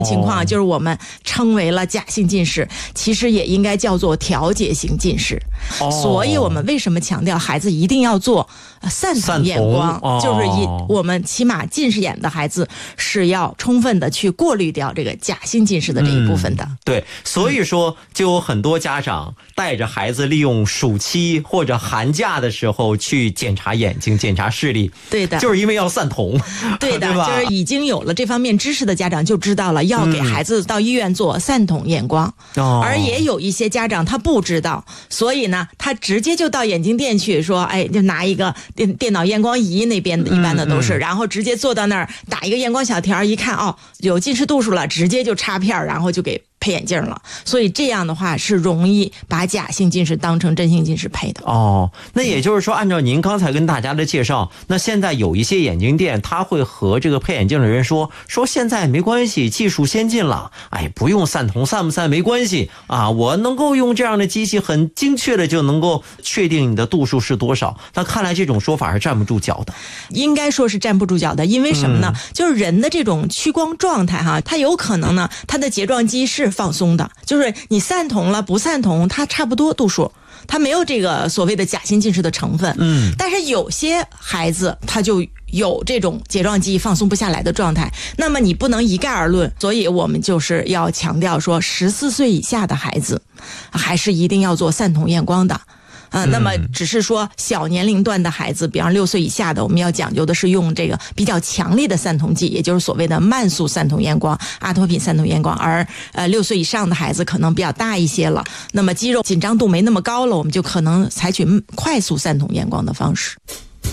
情况，就是我们称为了假性近视，其实也应该叫做调节型近视。所以我们为什么强调孩子一定要做散瞳验光，就是我们起码近视眼的孩子是要充分的去过滤掉这个假性近视的这一部分的。 对，所以说就有很多家长带着孩子利用暑期或者寒假的时候去检查眼睛、检查视力。 对的， 就是因为要散瞳。 对的，就是已经有了这方面知识的家长就知道了要给孩子到医院做散瞳验光。而也有一些家长他不知道，所以呢他直接就到眼镜店去说，哎，就拿一个电脑验光仪，那边的一般的都是，然后直接坐到那儿打一个验光小条，一看有近视度数了，直接就插片，然后就给配眼镜了。所以这样的话是容易把假性近视当成真性近视配的。 那也就是说，按照您刚才跟大家的介绍，那现在有一些眼镜店他会和这个配眼镜的人说现在没关系，技术先进了，不用散瞳，散不散没关系啊，我能够用这样的机器很精确的就能够确定你的度数是多少。那看来这种说法是站不住脚的。 应该说是站不住脚的，因为什么呢？就是人的这种屈光状态哈，它有可能呢，它的睫状肌是放松的，就是你散瞳了不散瞳，它差不多度数，它没有这个所谓的假性近视的成分。但是有些孩子他就有这种睫状肌放松不下来的状态，那么你不能一概而论，所以我们就是要强调说14岁以下的孩子还是一定要做散瞳验光的。那么只是说小年龄段的孩子，比方6岁以下的，我们要讲究的是用这个比较强力的散瞳剂，也就是所谓的慢速散瞳验光、阿托品散瞳验光。而6岁以上的孩子可能比较大一些了，那么肌肉紧张度没那么高了，我们就可能采取快速散瞳验光的方式。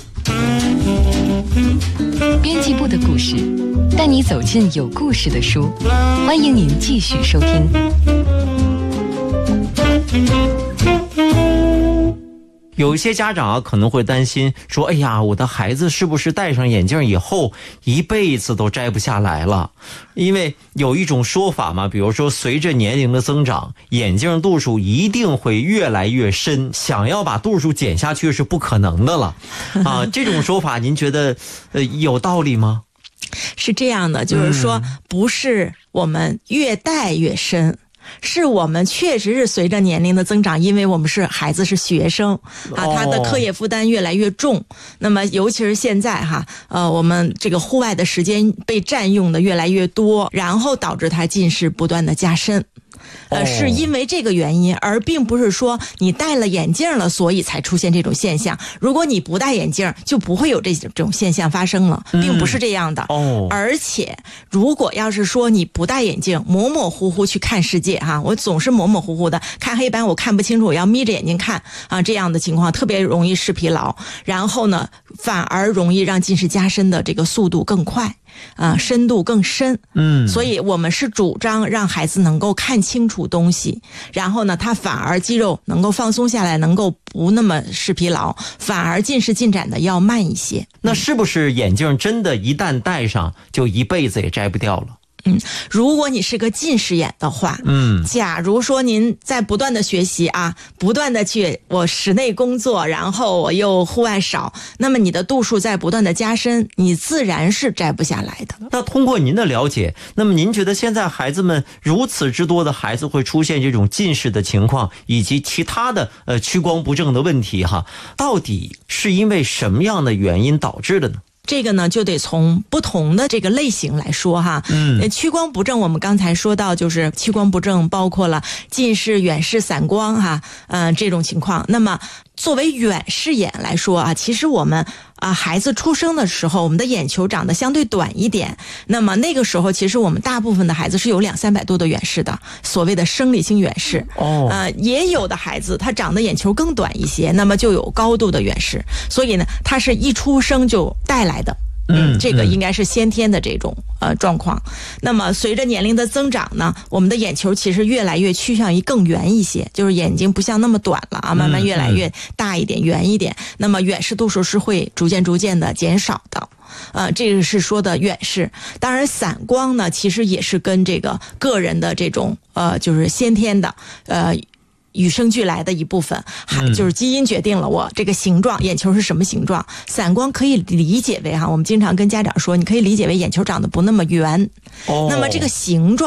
编辑部的故事，带你走进有故事的书，欢迎您继续收听。 有一些家长可能会担心说，哎呀，我的孩子是不是戴上眼镜以后一辈子都摘不下来了？因为有一种说法嘛，比如说随着年龄的增长，眼镜度数一定会越来越深，想要把度数减下去是不可能的了。这种说法您觉得有道理吗？ 是这样的，就是说不是我们越戴越深，是我们确实是随着年龄的增长，因为我们是孩子是学生他的课业负担越来越重。那么尤其是现在我们这个户外的时间被占用的越来越多，然后导致他近视不断的加深。是因为这个原因，而并不是说你戴了眼镜了所以才出现这种现象。如果你不戴眼镜就不会有这种现象发生了，并不是这样的。而且如果要是说你不戴眼镜模模糊糊去看世界我总是模模糊糊的看黑板，我看不清楚，我要眯着眼睛看这样的情况特别容易视疲劳，然后呢反而容易让近视加深的这个速度更快深度更深。所以我们是主张让孩子能够看清楚东西，然后呢他反而肌肉能够放松下来，能够不那么视疲劳，反而近视进展的要慢一些。 那是不是眼镜真的一旦戴上就一辈子也摘不掉了？ 如果你是个近视眼的话，假如说您在不断的学习不断的去我室内工作，然后我又户外少，那么你的度数在不断的加深，你自然是摘不下来的。 那通过您的了解，那么您觉得现在孩子们如此之多的孩子会出现这种近视的情况，以及其他的屈光不正的问题到底是因为什么样的原因导致的呢？ 这个呢就得从不同的这个类型来说屈光不正我们刚才说到，就是屈光不正包括了近视、远视、散光这种情况。那么作为远视眼来说其实我们孩子出生的时候，我们的眼球长得相对短一点，那么那个时候其实我们大部分的孩子是有200-300度的远视的，所谓的生理性远视。也有的孩子他长得眼球更短一些，那么就有高度的远视，所以呢他是一出生就带来的。这个应该是先天的这种状况。那么随着年龄的增长呢，我们的眼球其实越来越趋向于更圆一些，就是眼睛不像那么短了慢慢越来越大一点、圆一点。那么远视度数是会逐渐的减少的。这个是说的远视。当然散光呢其实也是跟这个个人的这种就是先天的与生俱来的一部分，就是基因决定了我这个形状，眼球是什么形状。散光可以理解为我们经常跟家长说，你可以理解为眼球长得不那么圆，那么这个形状